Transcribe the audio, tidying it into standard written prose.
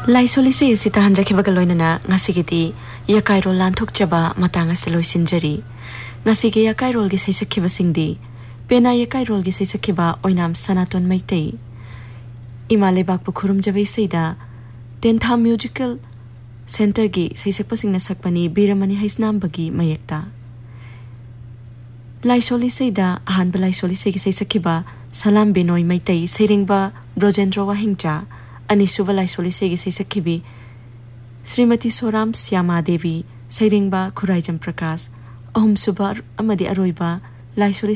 Laisoli se sita hanjakhibaga loinana ngasigidi yakairol lanthokchaba matanga se loisinjari ngasige yakairol gi seisakhiba singdi pena yakairol gi seisakhiba oinam sanaton maitei imalebak pukhurum jabai seida tentha musical center gi seisakpa singna sakpani biramani haisnam bagi mayekta Laisoli seida ahan balaisoli se gi seisakhiba salam benoi maitei seringba brojendro wahingcha Anisuba Laisoli Segi Seisakhibi Srimati Soram Syama Devi Sairingba Khuraijam Prakash Ahum Suba Amadi Aroiba Laisoli